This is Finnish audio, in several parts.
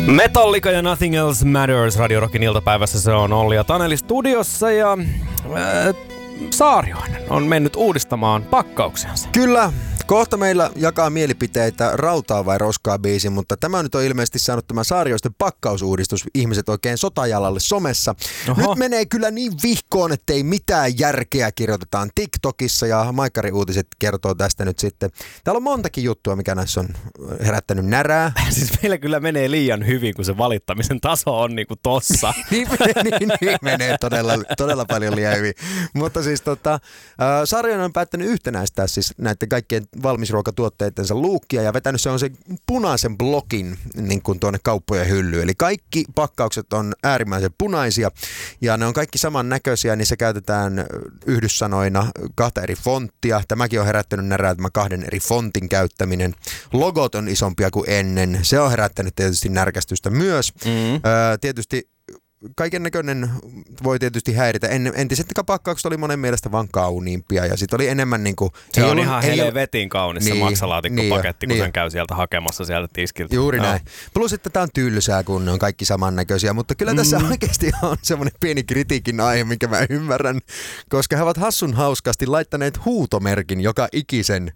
Metallica ja Nothing Else Matters Radio Rockin iltapäivässä. Se on Olli ja Taneli studiossa ja Saarioinen on mennyt uudistamaan pakkauksiansa. Kyllä. Kohta meillä jakaa mielipiteitä Rautaa vai Roskaa -biisi, mutta tämä nyt on ilmeisesti saanut tämä Saarioisten pakkausuudistus ihmiset oikein sotajalalle somessa. Oho. Nyt menee kyllä niin vihkoon, ettei mitään järkeä, kirjoitetaan TikTokissa ja Maikkari Uutiset kertoo tästä nyt sitten. Täällä on montakin juttua, mikä näissä on herättänyt närää. Siis meillä kyllä menee liian hyvin, kun se valittamisen taso on niinku tossa. niin menee todella paljon liian hyvin. Mutta siis Saarioinen on päättänyt yhtenäistää siis näiden kaikkien valmisruokatuotteittensa luukkia ja vetänyt se punaisen blokin niin kuin tuonne kauppojen hyllyyn. Eli kaikki pakkaukset on äärimmäisen punaisia ja ne on kaikki samannäköisiä, niin se käytetään yhdyssanoina 2 eri fonttia. Tämäkin on herättänyt närää, tämä 2 eri fontin käyttäminen. Logot on isompia kuin ennen. Se on herättänyt tietysti närkästystä myös. Tietysti kaiken näköinen voi tietysti häiritä. Entiset pakkaukset oli monen mielestä vaan kauniimpia ja sitten oli enemmän niinku... Se on ihan helvetin kaunis se maksalaatikkopaketti, kun sen käy sieltä hakemassa sieltä tiskiltä. Juuri näin. Plus, että tää on tylsää, kun ne on kaikki samannäköisiä, mutta kyllä tässä oikeasti on semmoinen pieni kritiikin aihe, minkä mä ymmärrän, koska he ovat hassun hauskasti laittaneet huutomerkin joka ikisen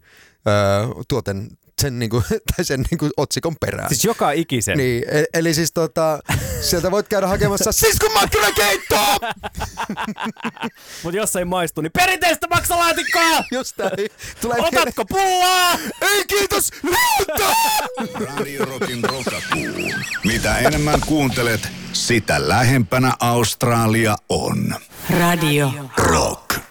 sen otsikon perään. Siis joka ikisen? Niin, eli siis sieltä voit käydä hakemassa siskun-makkarakeittoa! Mut jos ei maistu, niin perinteistä maksalaatikkoa! Just näin. Otatko pullaa? Ei kiitos, luutta! Radio Rockin rokakuu. Mitä enemmän kuuntelet, sitä lähempänä Australia on. Radio Rock.